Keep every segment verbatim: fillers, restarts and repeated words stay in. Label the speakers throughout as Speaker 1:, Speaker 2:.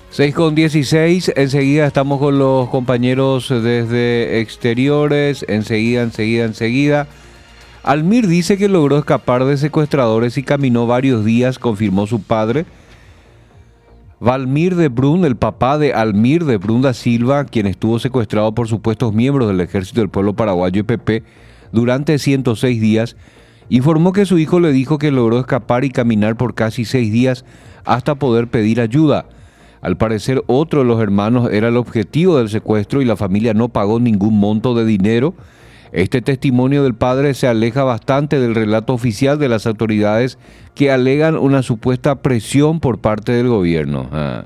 Speaker 1: seis con dieciséis, enseguida estamos con los compañeros desde exteriores, enseguida, enseguida, enseguida. Almir dice que logró escapar de secuestradores y caminó varios días, confirmó su padre. Valmir de Brun, el papá de Almir de Brun da Silva, quien estuvo secuestrado por supuestos miembros del Ejército del Pueblo Paraguayo E P P durante ciento seis días, informó que su hijo le dijo que logró escapar y caminar por casi seis días hasta poder pedir ayuda. Al parecer, otro de los hermanos era el objetivo del secuestro y la familia no pagó ningún monto de dinero. Este testimonio del padre se aleja bastante del relato oficial de las autoridades que alegan una supuesta presión por parte del gobierno. Ah.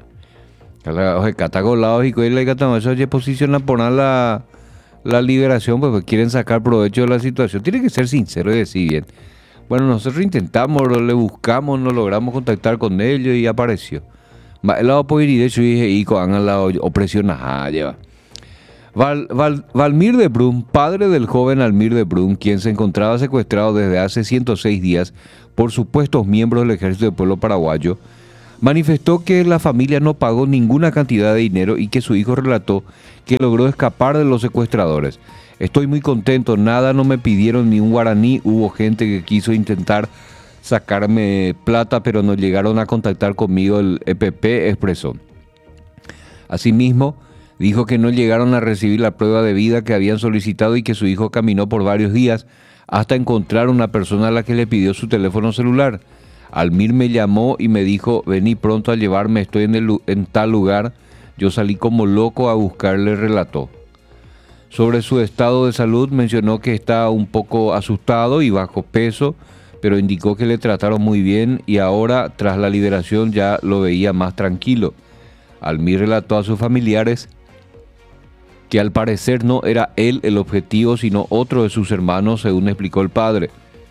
Speaker 1: Posiciona poner la, la liberación, pues quieren sacar provecho de la situación. Tiene que ser sincero y decir bien. Bueno, nosotros intentamos, le buscamos, no logramos contactar con ellos y apareció. El lado puede ir de hecho y con la opresión ajá, lleva. Val, Val, Valmir de Brun, padre del joven Almir de Brun, quien se encontraba secuestrado desde hace ciento seis días por supuestos miembros del Ejército del Pueblo Paraguayo, manifestó que la familia no pagó ninguna cantidad de dinero y que su hijo relató que logró escapar de los secuestradores. Estoy muy contento, nada, no me pidieron ni un guaraní, hubo gente que quiso intentar sacarme plata, pero no llegaron a contactar conmigo, el E P P expresó. Asimismo, dijo que no llegaron a recibir la prueba de vida que habían solicitado y que su hijo caminó por varios días hasta encontrar una persona a la que le pidió su teléfono celular. Almir me llamó y me dijo, vení pronto a llevarme, estoy en, el, en tal lugar. Yo salí como loco a buscarle, relató. Sobre su estado de salud mencionó que está un poco asustado y bajo peso, pero indicó que le trataron muy bien y ahora, tras la liberación, ya lo veía más tranquilo. Almir relató a sus familiares que al parecer no era él el objetivo, sino otro de sus hermanos, según explicó el padre.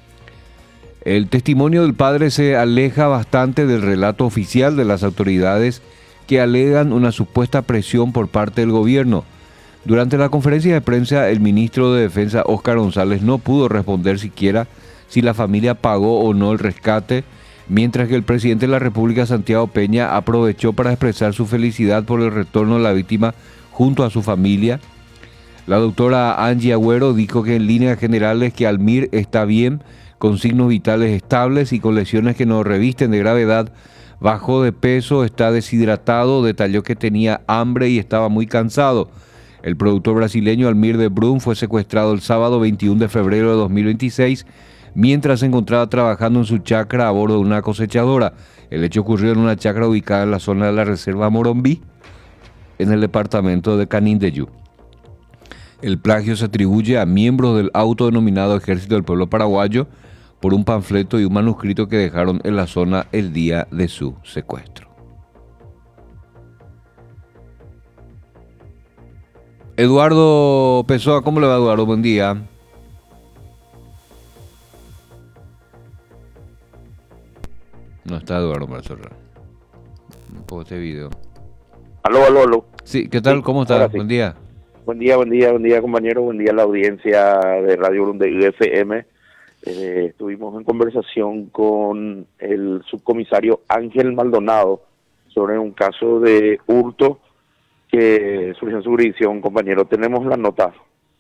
Speaker 1: El testimonio del padre se aleja bastante del relato oficial de las autoridades que alegan una supuesta presión por parte del gobierno. Durante la conferencia de prensa, el ministro de Defensa, Óscar González, no pudo responder siquiera si la familia pagó o no el rescate, mientras que el presidente de la República, Santiago Peña, aprovechó para expresar su felicidad por el retorno de la víctima junto a su familia. La doctora Angie Agüero dijo que en líneas generales que Almir está bien, con signos vitales estables y con lesiones que no revisten de gravedad, bajó de peso, está deshidratado, detalló que tenía hambre y estaba muy cansado. El productor brasileño Almir de Brun fue secuestrado el sábado veintiuno de febrero de dos mil veintiséis mientras se encontraba trabajando en su chacra a bordo de una cosechadora. El hecho ocurrió en una chacra ubicada en la zona de la reserva Morombí, en el departamento de Canindeyú. El plagio se atribuye a miembros del autodenominado Ejército del Pueblo Paraguayo por un panfleto y un manuscrito que dejaron en la zona el día de su secuestro. Eduardo Pessoa, ¿cómo le va, Eduardo? Buen día. No está Eduardo Marzorra. Un poco este video.
Speaker 2: Aló, aló, aló.
Speaker 1: Sí, ¿qué tal?
Speaker 2: Sí,
Speaker 1: ¿Cómo estás?
Speaker 2: sí.
Speaker 1: Buen día.
Speaker 2: Buen día, buen día, buen día, compañero. Buen día a la audiencia de Radio Brun de U F M. Eh, estuvimos en conversación con el subcomisario Ángel Maldonado sobre un caso de hurto que surgió en su jurisdicción, compañero. Tenemos la nota.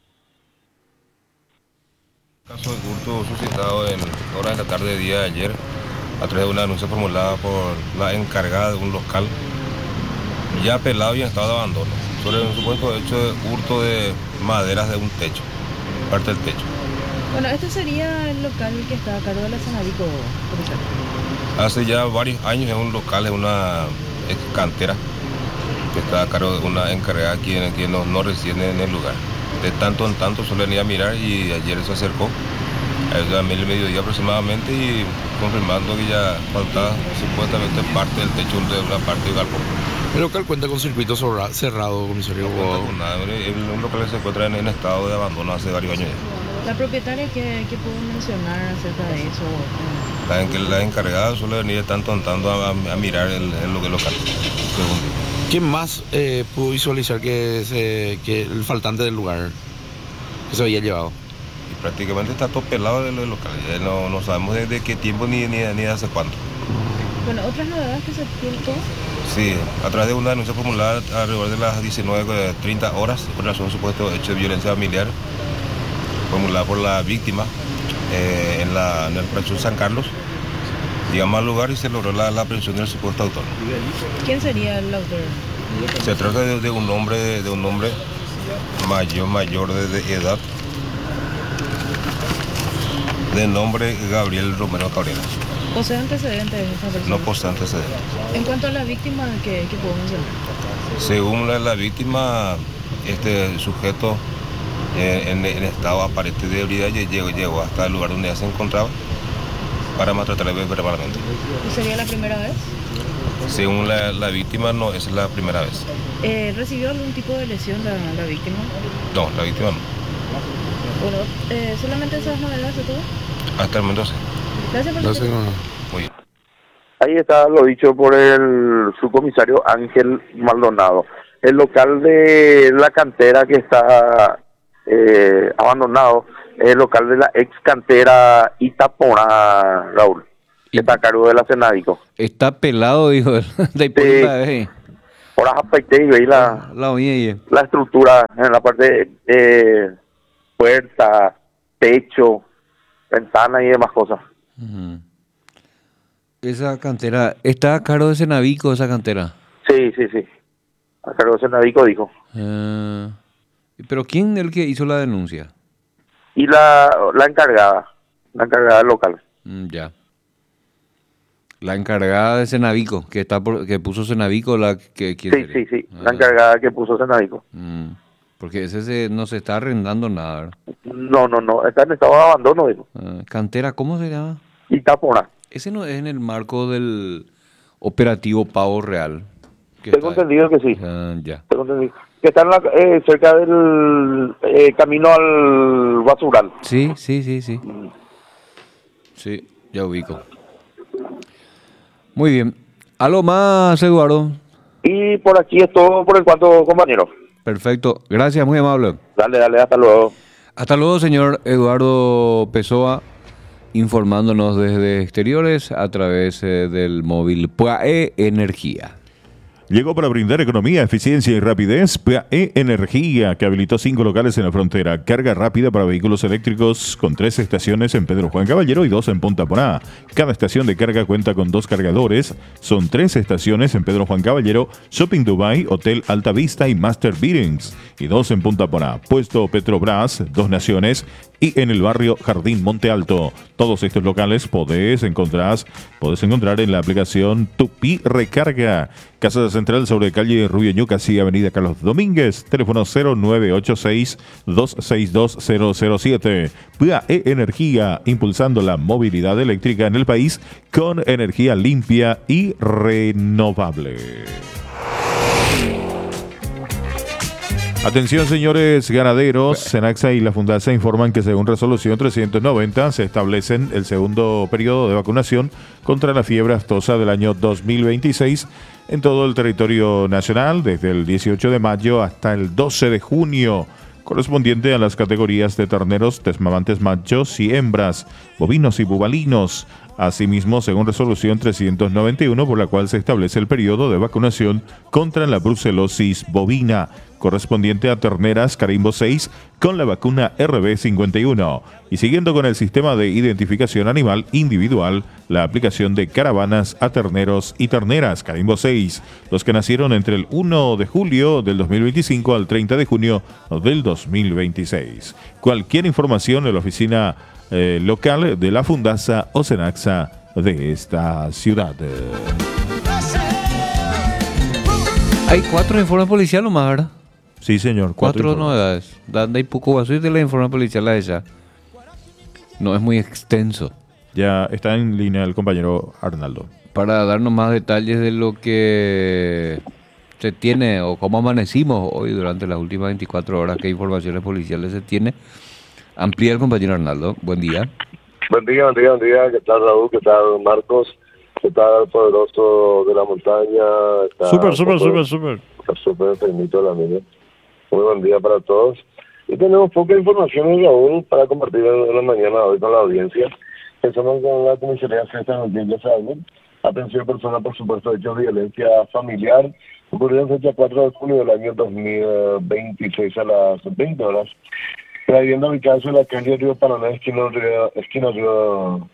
Speaker 3: Caso de hurto suscitado en horas de la tarde de día de ayer a través de una denuncia formulada por la encargada de un local ya pelado y en estado de abandono sobre un supuesto hecho de hurto de maderas de un techo, parte del techo.
Speaker 4: Bueno, este sería el local que está a cargo de la Sanarico, profesor.
Speaker 3: Hace ya varios años es un local, es una ex cantera que está a cargo de una encargada quien, quien no, no reside en el lugar. De tanto en tanto suelen ir a mirar y ayer se acercó a eso a mil mediodía aproximadamente y confirmando que ya faltaba supuestamente parte del techo de una parte del galpón.
Speaker 5: El local cuenta con circuito cerrado, comisario.
Speaker 3: No cuenta con nada, es un local que se encuentra en, en estado de abandono hace varios años ya.
Speaker 4: ¿La propietaria qué, qué pudo mencionar acerca de eso?
Speaker 3: La, en, la encargada suele venir de tanto en tanto a, a mirar el, el, el local.
Speaker 5: ¿Quién más eh, pudo visualizar que, se, que el faltante del lugar que se había llevado?
Speaker 3: Y prácticamente está todo pelado del local. Ya no, no sabemos desde qué tiempo ni, ni, ni hace cuánto.
Speaker 4: Bueno, otras novedades que se tienen.
Speaker 3: Sí, a través de una denuncia formulada alrededor de las diecinueve treinta horas por razón de supuesto hecho de violencia familiar formulada por la víctima eh, en, la, en el Corrección San Carlos, llegamos al lugar y se logró la, la aprehensión del supuesto autor.
Speaker 4: ¿Quién sería el autor?
Speaker 3: Se trata de, de un hombre de un hombre mayor mayor de, de edad, de nombre Gabriel Romero Cabrera.
Speaker 4: ¿Posee antecedentes esa persona?
Speaker 3: No posee antecedentes.
Speaker 4: En cuanto a la víctima, ¿qué, qué puedo mencionar?
Speaker 3: Según la, la víctima, este sujeto eh, en, en estado aparente de ebriedad llegó, llegó hasta el lugar donde ya se encontraba para maltratarle verbalmente.
Speaker 4: ¿Y sería la primera vez?
Speaker 3: Según la, la víctima, no es la primera vez.
Speaker 4: Eh, ¿Recibió algún tipo de lesión la, la víctima?
Speaker 3: No, la víctima no.
Speaker 4: Bueno, eh, ¿solamente esas novedades de todo?
Speaker 3: Hasta el momento sí.
Speaker 4: Gracias por
Speaker 5: No
Speaker 4: su
Speaker 5: sé,
Speaker 4: tiempo.
Speaker 5: no.
Speaker 3: Muy bien.
Speaker 2: Ahí está lo dicho por el subcomisario Ángel Maldonado. El local de la cantera que está eh, abandonado es el local de la ex cantera Itapona, Raúl, que está a cargo de la Senadico.
Speaker 1: Está pelado, dijo él. De
Speaker 2: Sí.
Speaker 1: la vez.
Speaker 2: Por afecté y veis la,
Speaker 1: La oía y
Speaker 2: la estructura en la parte eh, puerta, techo, ventana y demás cosas.
Speaker 1: Ujú. Esa cantera, ¿está a cargo de Senavico esa cantera?
Speaker 2: Sí, sí, sí. A cargo de Senadico dijo.
Speaker 1: Ah, ¿pero quién es el que hizo la denuncia?
Speaker 2: Y la, la encargada, la encargada del local.
Speaker 1: Mm, ya. La encargada de Senavico, que está por, que puso Senavico, la que quién
Speaker 2: Sí,
Speaker 1: sería?
Speaker 2: sí, sí,
Speaker 1: Ah,
Speaker 2: la encargada que puso Senadico.
Speaker 1: mm, porque ese se- no se está arrendando nada, ¿verdad?
Speaker 2: No, no, no, está en estado de abandono, dijo.
Speaker 1: Ah, cantera, ¿cómo se llama?
Speaker 2: Itapona.
Speaker 1: Ese no es en el marco del operativo Pavo Real. que
Speaker 2: Tengo
Speaker 1: está-
Speaker 2: entendido que sí.
Speaker 1: Ah, ya.
Speaker 2: Tengo entendido. Que está en la, eh, cerca del eh, camino al basural.
Speaker 1: Sí, sí, sí, sí. Sí, ya ubico. Muy bien. ¿Algo más, Eduardo?
Speaker 2: Y por aquí es todo por el cuanto, compañero.
Speaker 1: Perfecto. Gracias, muy amable.
Speaker 2: Dale, dale, hasta luego.
Speaker 1: Hasta luego, señor Eduardo Pessoa, informándonos desde exteriores a través eh, del móvil P A E Energía.
Speaker 6: Llegó para brindar economía, eficiencia y rapidez P A E Energía, que habilitó cinco locales en la frontera. Carga rápida para vehículos eléctricos con tres estaciones en Pedro Juan Caballero y dos en Punta Porá. Cada estación de carga cuenta con dos cargadores. Son tres estaciones en Pedro Juan Caballero, Shopping Dubai, Hotel Alta Vista y Master Beatings. Y dos en Punta Porá. Puesto Petrobras, Dos Naciones y en el barrio Jardín Monte Alto. Todos estos locales podés encontrar, podés encontrar en la aplicación Tupi Recarga. Casa Central sobre calle Rubio Ñucas y avenida Carlos Domínguez. Teléfono cero nueve ocho seis, dos seis dos, cero cero siete. P A E Energía, impulsando la movilidad eléctrica en el país con energía limpia y renovable. Atención, señores ganaderos, Senaxa y la Fundasa informan que según resolución trescientos noventa se establecen el segundo periodo de vacunación contra la fiebre aftosa del año dos mil veintiséis en todo el territorio nacional desde el dieciocho de mayo hasta el doce de junio, correspondiente a las categorías de terneros, desmamantes machos y hembras, bovinos y bubalinos. Asimismo, según resolución trescientos noventa y uno, por la cual se establece el periodo de vacunación contra la brucelosis bovina, correspondiente a terneras Carimbo seis con la vacuna R B cincuenta y uno. Y siguiendo con el sistema de identificación animal individual, la aplicación de caravanas a terneros y terneras Carimbo seis, los que nacieron entre el primero de julio del dos mil veinticinco al treinta de junio del dos mil veintiséis. Cualquier información en la oficina eh, local de la Fundasa o Senaxa de esta ciudad.
Speaker 1: Hay cuatro informes policiales nomás, ¿verdad?
Speaker 6: Sí, señor.
Speaker 1: Cuatro,
Speaker 6: informes.
Speaker 1: novedades. Danda y poco vaso de la informe policial a ella. No es muy extenso.
Speaker 6: Ya está en línea el compañero Arnaldo.
Speaker 1: Para darnos más detalles de lo que se tiene o cómo amanecimos hoy durante las últimas veinticuatro horas, qué informaciones policiales se tiene, amplía el compañero Arnaldo. Buen día.
Speaker 7: Buen día, buen día, buen día. ¿Qué tal, Raúl? ¿Qué tal, Marcos? ¿Qué tal, poderoso de la montaña? Está
Speaker 6: Súper, súper,
Speaker 7: súper,
Speaker 6: súper, súper.
Speaker 7: Está súper enfermito la niña. Muy buen día para todos. Y tenemos poca información, Raúl, para compartir en la mañana hoy con la audiencia. Empezamos con la comisaría César Rodríguez Álvarez, atención personal por supuesto hechos de violencia familiar. Ocurrió en fecha cuatro de junio del año dos mil veintiséis a las veinte horas. La vivienda ubicada en la calle Río Paraná, esquina Río, esquina Río,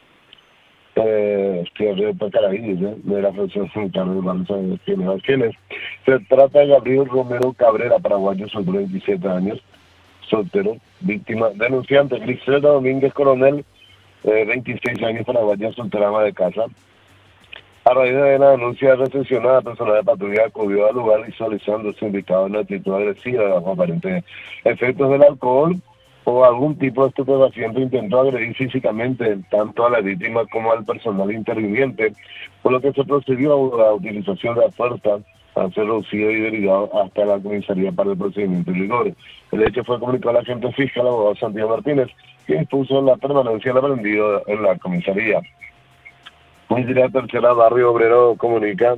Speaker 7: eh, esquina Río Pacaraí, ¿eh? de la Federación Sanitaria de Barrio General Ángeles. Se trata de Gabriel Romero Cabrera, paraguayo, soltero, veintisiete años, soltero, víctima, denunciante, Griselda Domínguez Coronel, eh, veintiséis años, paraguaya, soltera, ama de casa. A raíz de la denuncia recepcionada, personal de patrulla acudió al lugar visualizándose indicado en actitud agresiva bajo aparentes efectos del alcohol o algún tipo de estupefaciente. Intentó agredir físicamente tanto a la víctima como al personal interviniente, por lo que se procedió a la utilización de la fuerza a ser reducido y derivado hasta la comisaría para el procedimiento en rigor. El hecho fue comunicado al agente fiscal, abogado Santiago Martínez, que impuso la permanencia del aprendido en la comisaría. Comisaría Tercera, Barrio Obrero, comunica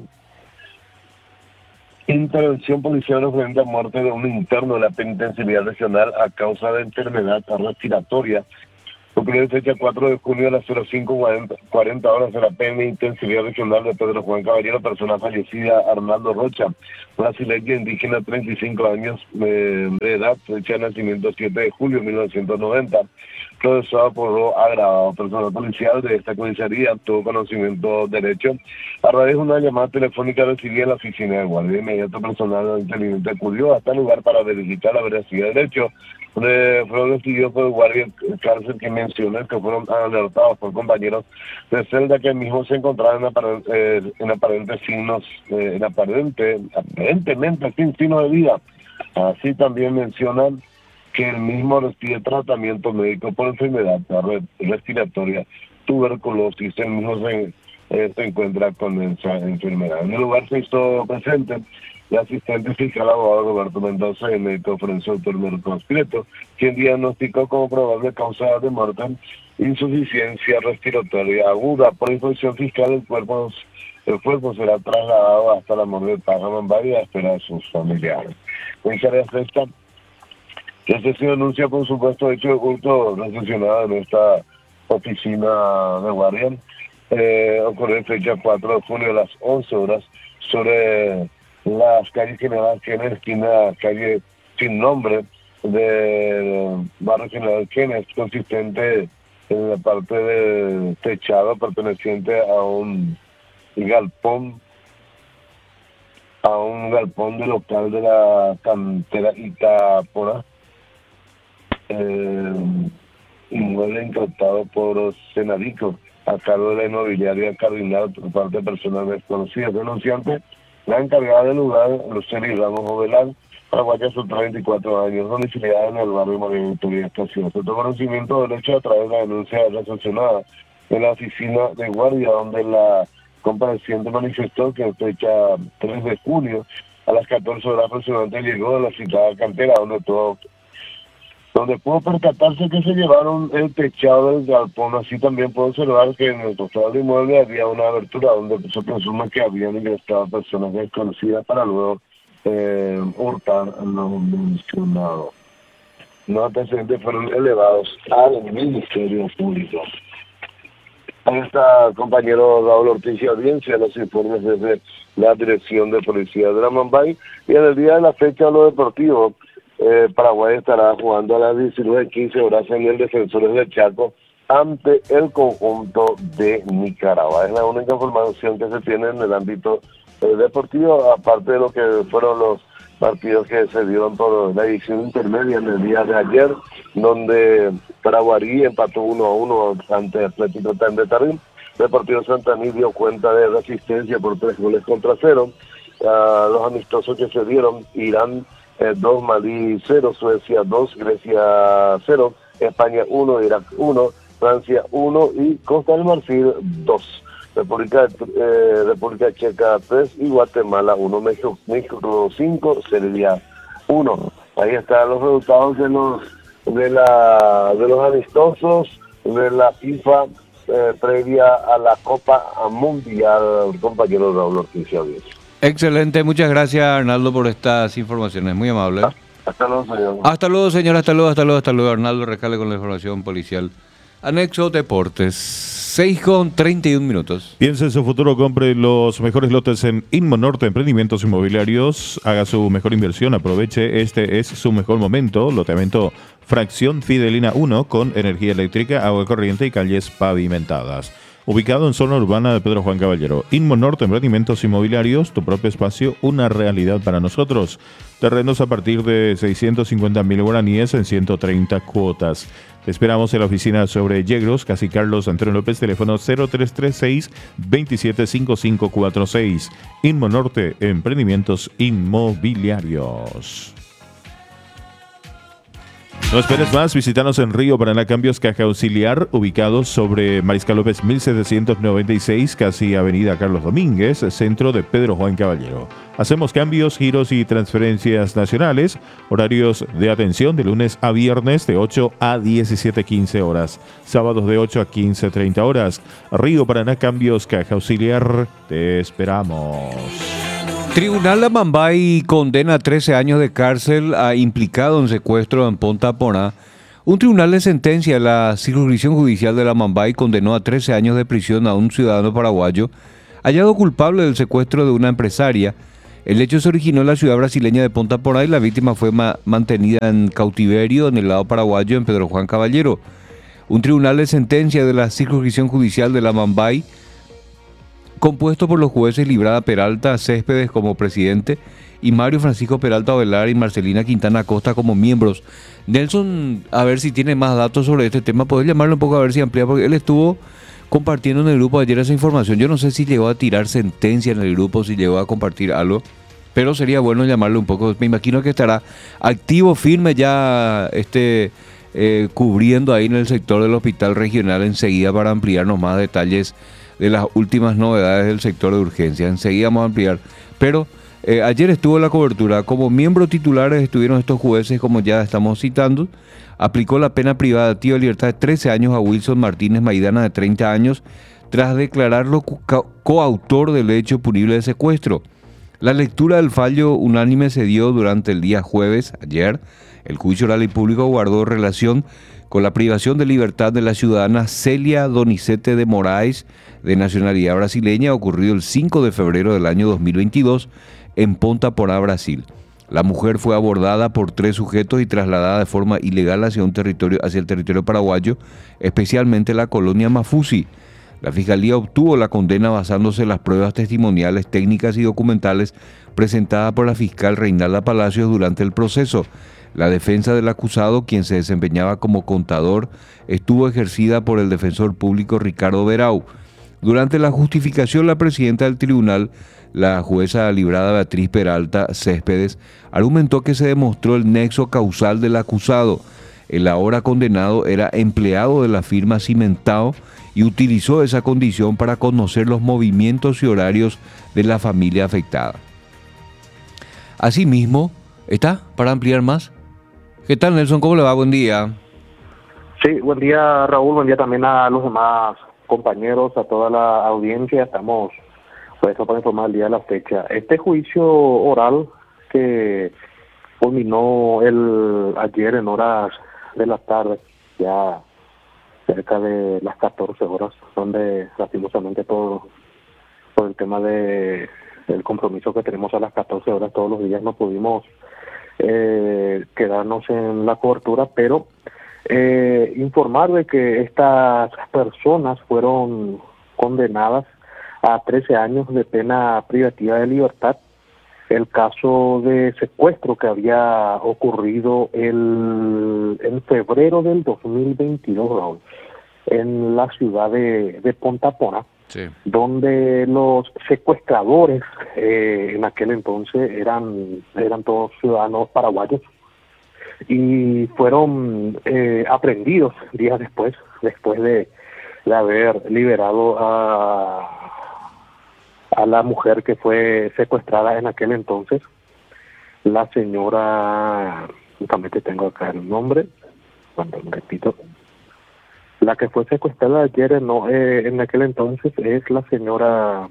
Speaker 7: intervención policial referente a muerte de un interno de la penitenciaría regional a causa de enfermedad respiratoria. Ocurrió en fecha cuatro de junio a las cero cinco cuarenta horas de la penitenciaría regional de Pedro Juan Caballero, persona fallecida Arnaldo Rocha, brasileño indígena, treinta y cinco años eh, de edad, fecha de nacimiento siete de julio de mil novecientos noventa. Procesado por lo agravado. Personal policial de esta comisaría tuvo conocimiento derecho a raíz de una llamada telefónica recibida en la oficina de guardia. Inmediato personal inteligente acudió hasta el lugar para verificar la veracidad del hecho. Fueron recibidos por el guardia cárcel que mencioné que fueron alertados por compañeros de celda que mismo se encontraban en, aparente, eh, en aparentes signos, eh, en aparente, aparentemente sin signos de vida. Así también mencionan que el mismo recibe tratamiento médico por enfermedad respiratoria, tuberculosis. El mismo se, eh, se encuentra con esa enfermedad. En el lugar se hizo presente el asistente fiscal abogado Roberto Mendoza y el médico forense doctor Marcos Prieto, quien diagnosticó como probable causa de muerte insuficiencia respiratoria aguda. Por instrucción fiscal, el cuerpo, el cuerpo será trasladado hasta la morgue de Pajamambay y a esperar a sus familiares. Comisaría Sexta, que se denuncia por supuesto hecho de hurto recepcionado en esta oficina de guardia. Eh, ocurrió en fecha cuatro de junio a las once horas sobre las calles General Kenneth, esquina calle sin nombre de barrio General Kenneth, consistente en la parte del techado perteneciente a un galpón a un galpón del local de la cantera Itapora, eh, inmueble incautado por Senadico a cargo de la inmobiliaria Cardinal por parte de personas desconocidas. Denunciante, la encargada del lugar, Lucely Ramos Ovelar, paraguaya, sus treinta y cuatro años, domiciliada en el barrio María Victoria Estación. Se tomó conocimiento del hecho a través de la denuncia recepcionada en la oficina de guardia, donde la compareciente manifestó que en fecha tres de junio a las catorce horas aproximadamente llegó a la citada cantera, donde todo donde pudo percatarse que se llevaron el techado del galpón. Así también pudo observar que en el costado del inmueble había una abertura donde se presume que habían ingresado personas desconocidas para luego eh, hurtar lo mencionado. Los antecedentes fueron elevados al Ministerio Público. Ahí está, compañero Raúl Ortiz y audiencia, los informes desde la Dirección de Policía de la Mambay. Y en el día de la fecha, lo deportivo, eh, Paraguay estará jugando a las diecinueve quince horas en el Defensores del Chaco ante el conjunto de Nicaragua. Es la única información que se tiene en el ámbito eh, deportivo, aparte de lo que fueron los partidos que se dieron por la edición intermedia en el día de ayer, donde Paraguarí empató uno a uno ante Atlético Tan de Tarrín. Deportivo Santaní dio cuenta de resistencia por tres goles contra cero. Uh, los amistosos que se dieron: Irán eh, dos, Malí cero, Suecia dos, Grecia cero, España uno, Irak uno, Francia uno y Costa del Marfil dos. República, eh, República Checa tres y Guatemala uno, México, México cinco, Serbia uno. Ahí están los resultados de los de la de los amistosos de la FIFA eh, previa a la Copa Mundial, compañero Raúl Ortiz.
Speaker 1: Excelente, muchas gracias Arnaldo por estas informaciones, muy amable.
Speaker 7: Hasta luego, señor.
Speaker 1: Hasta luego, señor, hasta luego, hasta luego, hasta luego. Arnaldo Rescale con la información policial Anexo Deportes, seis con treinta y un minutos.
Speaker 6: Piensa en su futuro, compre los mejores lotes en Inmonorte Emprendimientos Inmobiliarios. Haga su mejor inversión, aproveche, este es su mejor momento. Loteamiento Fracción Fidelina uno con energía eléctrica, agua corriente y calles pavimentadas. Ubicado en zona urbana de Pedro Juan Caballero. Inmonorte Emprendimientos Inmobiliarios, tu propio espacio, una realidad para nosotros. Terrenos a partir de seiscientos cincuenta mil guaraníes en ciento treinta cuotas. Te esperamos en la oficina sobre Yegros, Casi Carlos Antonio López, teléfono cero tres tres seis, veintisiete cincuenta y cinco cuarenta y seis. Inmonorte Emprendimientos Inmobiliarios. No esperes más, visítanos en Río Paraná Cambios Caja Auxiliar, ubicados sobre Mariscal López mil setecientos noventa y seis, casi Avenida Carlos Domínguez, centro de Pedro Juan Caballero. Hacemos cambios, giros y transferencias nacionales, horarios de atención de lunes a viernes de ocho a diecisiete quince horas, sábados de ocho a quince treinta horas. Río Paraná Cambios Caja Auxiliar, te esperamos.
Speaker 1: Tribunal de Amambay condena a trece años de cárcel a implicado en secuestro en Ponta Porá. Un tribunal de sentencia de la circunscripción judicial de la Amambay condenó a trece años de prisión a un ciudadano paraguayo hallado culpable del secuestro de una empresaria. El hecho se originó en la ciudad brasileña de Ponta Porá y la víctima fue ma- mantenida en cautiverio en el lado paraguayo en Pedro Juan Caballero. Un tribunal de sentencia de la circunscripción judicial de la Amambay, compuesto por los jueces Librada Peralta Céspedes como presidente y Mario Francisco Peralta Ovelar y Marcelina Quintana Acosta como miembros. Nelson, a ver si tiene más datos sobre este tema, podés llamarlo un poco a ver si amplía, porque él estuvo compartiendo en el grupo ayer esa información. Yo no sé si llegó a tirar sentencia en el grupo, si llegó a compartir algo, pero sería bueno llamarlo un poco. Me imagino que estará activo, firme ya este, eh, cubriendo ahí en el sector del hospital regional enseguida para ampliarnos más detalles de las últimas novedades del sector de urgencia. Enseguida vamos a ampliar. Pero eh, ayer estuvo la cobertura. Como miembros titulares estuvieron estos jueces, como ya estamos citando. Aplicó la pena privativa de libertad de trece años a Wilson Martínez Maidana, de treinta años, tras declararlo co- coautor del hecho punible de secuestro. La lectura del fallo unánime se dio durante el día jueves, ayer. El juicio oral y público guardó relación con la privación de libertad de la ciudadana Celia Donizete de Moraes, de nacionalidad brasileña, ocurrido el cinco de febrero del año dos mil veintidós en Ponta Porá, Brasil. La mujer fue abordada por tres sujetos y trasladada de forma ilegal hacia, un territorio, hacia el territorio paraguayo, especialmente la colonia Mafusi. La Fiscalía obtuvo la condena basándose en las pruebas testimoniales, técnicas y documentales presentadas por la fiscal Reinalda Palacios durante el proceso. La defensa del acusado, quien se desempeñaba como contador, estuvo ejercida por el defensor público Ricardo Verau. Durante la justificación, la presidenta del tribunal, la jueza librada Beatriz Peralta Céspedes, argumentó que se demostró el nexo causal del acusado. El ahora condenado era empleado de la firma Cimentao y utilizó esa condición para conocer los movimientos y horarios de la familia afectada. Asimismo, ¿está para ampliar más? ¿Qué tal, Nelson? ¿Cómo le va? Buen día.
Speaker 2: Sí, buen día, Raúl. Buen día también a los demás compañeros, a toda la audiencia. Estamos, pues, para informar el día de la fecha. Este juicio oral que culminó el ayer en horas de la tarde, ya cerca de las catorce horas, donde lastimosamente por, por el tema de el compromiso que tenemos a las catorce horas todos los días no pudimos eh, quedarnos en la cobertura, pero eh, informar de que estas personas fueron condenadas a trece años de pena privativa de libertad. El caso de secuestro que había ocurrido el, en febrero del dos mil veintidós, Raúl, en la ciudad de, de Ponta Porá, sí, donde los secuestradores eh, en aquel entonces eran, eran todos ciudadanos paraguayos y fueron eh, aprehendidos días después, después de, de haber liberado a... a la mujer que fue secuestrada en aquel entonces, la señora, también te tengo acá el nombre, cuando repito, la que fue secuestrada ayer no, eh, en aquel entonces es la señora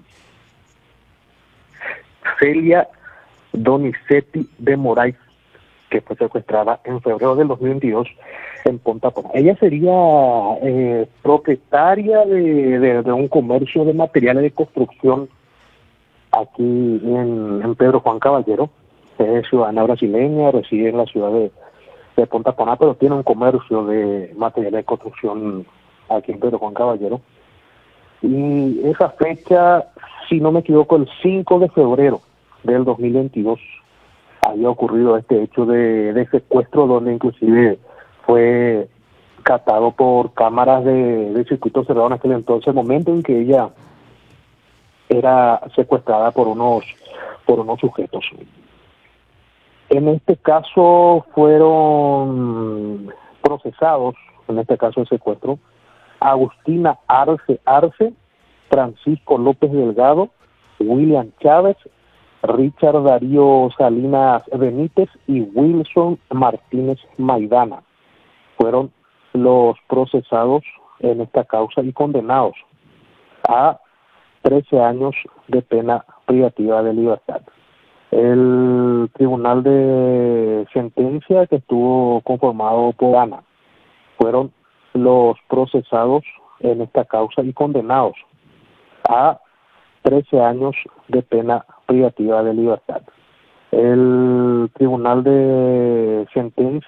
Speaker 2: Celia Donizete de Moraes, que fue secuestrada en febrero del dos mil veintidós
Speaker 8: en Punta Pona. Ella sería eh, propietaria de, de, de un comercio de materiales de construcción aquí en, en Pedro Juan Caballero. Es ciudadana brasileña, reside en la ciudad de, de Punta Pona, pero tiene un comercio de materiales de construcción aquí en Pedro Juan Caballero. Y esa fecha, si no me equivoco, el cinco de febrero del dos mil veintidós, había ocurrido este hecho de, de secuestro, donde inclusive fue catado por cámaras de, de circuito cerrado en aquel entonces, momento en que ella era secuestrada por unos por unos sujetos. En este caso fueron procesados, en este caso de secuestro, Agustina Arce Arce, Francisco López Delgado, William Chávez, Richard Darío Salinas Benítez y Wilson Martínez Maidana. Fueron los procesados en esta causa y condenados a trece años de pena privativa de libertad. El tribunal de sentencia, que estuvo conformado por Ana, fueron los procesados en esta causa y condenados a trece años de pena privativa de libertad. El tribunal de sentencia